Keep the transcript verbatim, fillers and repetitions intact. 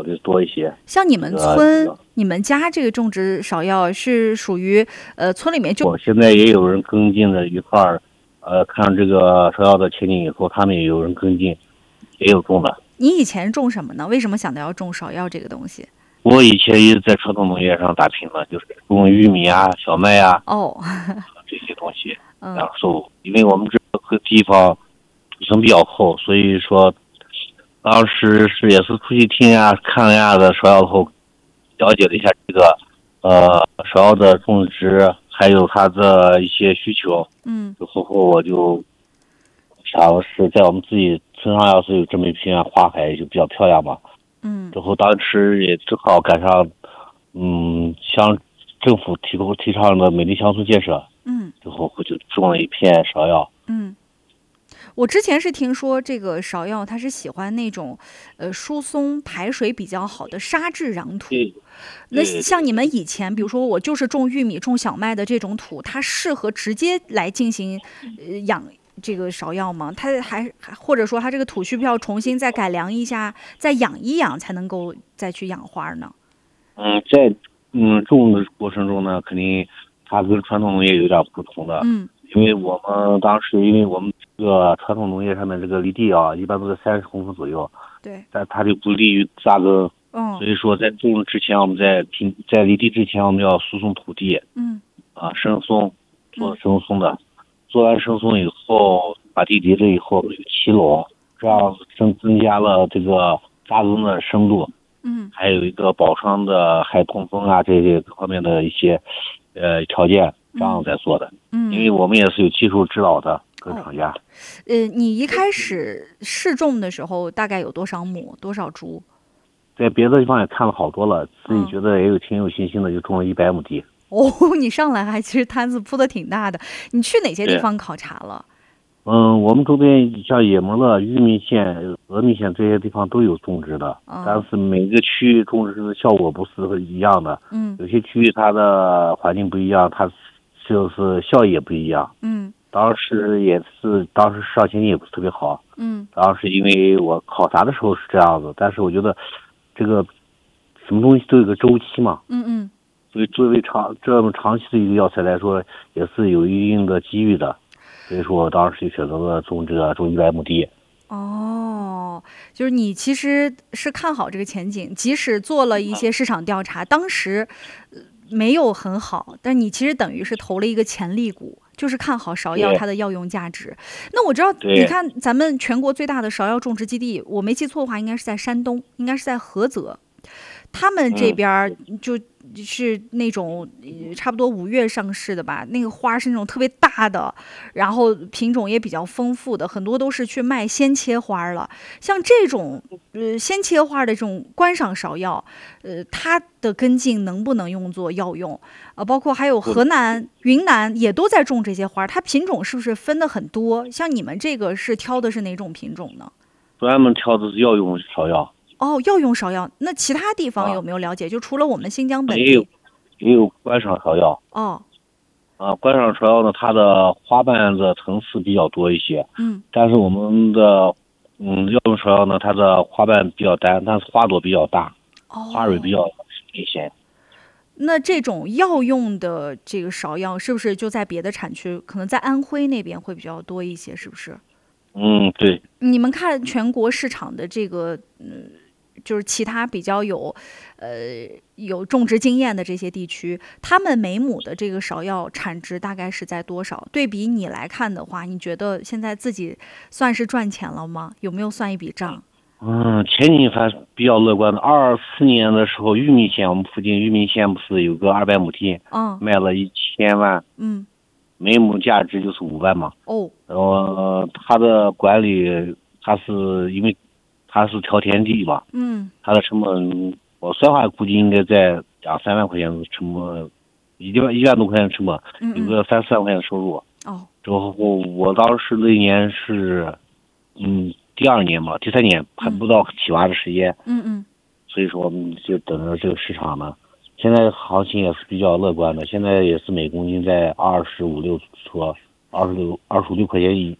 考虑多一些。 像你们村、这个、你们家这个种植芍药是属于呃村里面就， 我现在也有人跟进的一块儿，呃，看这个芍药的前景以后，他们也有人跟进，也有种的。 你以前种什么呢？为什么想到要种芍药这个东西？ 我以前也在传统农业上打拼了，就是种玉米啊、小麦啊， 哦， 这些东西。 嗯， 然后，因为我们这个地方土层比较厚，所以说当时是也是出去听啊、看呀的芍药后，了解了一下这个呃芍药的种植，还有它的一些需求。 嗯， 之后我就想是在我们自己村上要是有这么一片花海，就比较漂亮嘛。 嗯， 之后当时也正好赶上，嗯，乡政府提供提倡的美丽乡村建设， 嗯， 之后我就种了一片芍药。 嗯，我之前是听说这个芍药它是喜欢那种，呃，疏松排水比较好的沙质壤土。那像你们以前，比如说我就是种玉米、种小麦的这种土，它适合直接来进行，呃，养。这个芍药吗？它还或者说它这个土需不需要重新再改良一下，再养一养才能够再去养花呢？ 嗯，在嗯种的过程中呢，肯定它跟传统农业有点不同的。 嗯， 因为我们当时因为我们这个传统农业上面这个离地啊，一般都在三十公分左右。 对。 但它就不利于扎根。 嗯。 所以说在种之前，我们在平在离地之前，我们要疏松土地。 嗯。 啊，深松，做深松的。嗯，做完深松以后，把地离了以后有齐垄，这样增增加了这个扎根的深度。 嗯， 还有一个保墒的害通风啊这些各方面的一些呃条件，这样在做的。 嗯， 因为我们也是有技术指导的跟厂家。 哦、呃，你一开始试种的时候大概有多少亩多少株？ 在别的地方也看了好多了，自己觉得也有挺有信心的，就种了一百亩地。 哦，你上来还其实摊子铺的挺大的。你去哪些地方考察了？ 嗯，我们周边像野磨勒、玉米县、峨眉县这些地方都有种植的， 哦、 但是每个区域种植的效果不是一样的。 嗯， 有些区域它的环境不一样，它就是效益也不一样。 嗯， 当时也是，当时市场前景也不是特别好。 嗯， 当时因为我考察的时候是这样子，但是我觉得这个什么东西都有个周期嘛。 嗯嗯。 所以作为长这么长期的一个药材来说，也是有一定的机遇的。所以说我当时就选择了种这个种一百亩地。 哦，就是你其实是看好这个前景，即使做了一些市场调查，当时没有很好，但你其实等于是投了一个潜力股，就是看好芍药它的药用价值。那我知道，你看咱们全国最大的芍药种植基地，我没记错的话，应该是在山东，应该是在菏泽，他们这边就。是那种差不多五月上市的吧，那个花是那种特别大的，然后品种也比较丰富的，很多都是去卖鲜切花了。像这种呃鲜切花的这种观赏芍药，呃，它的根茎能不能用作药用？呃，包括还有河南、云南也都在种这些花，它品种是不是分的很多？像你们这个是挑的是哪种品种呢？ 专门挑的是药用芍药。 哦，药用芍药，那其他地方有没有了解？啊、就除了我们新疆本地， 也有也有观赏芍药。 哦， 啊，观赏芍药呢，它的花瓣的层次比较多一些。 嗯， 但是我们的嗯药用芍药呢，它的花瓣比较单，但是花朵比较大， 哦、 花蕊比较明显。 那这种药用的这个芍药，是不是就在别的产区，可能在安徽那边会比较多一些？是不是？ 嗯，对。 你们看全国市场的这个，嗯。就是其他比较有，呃，有种植经验的这些地区，他们每亩的这个芍药产值大概是在多少？对比你来看的话，你觉得现在自己算是赚钱了吗？有没有算一笔账？ 嗯，前景还比较乐观的。二四年的时候，玉米县我们附近玉米县不是有个二百亩地， 嗯， 卖了一千万， 嗯， 每亩价值就是五万嘛。 哦， 然后、呃、它的管理，它是因为。它是条田地嘛， 嗯， 它的成本我算下估计应该在两三万块钱的成本，一万一万多块钱的成本， 嗯嗯有个三四万块钱的收入。 哦， 之后我当时那年是，嗯，第二年嘛，第三年还不到起娃的时间， 嗯嗯， 所以说我们就等着这个市场呢。现在行情也是比较乐观的，现在也是每公斤在二十五六说二十六二十五六块钱以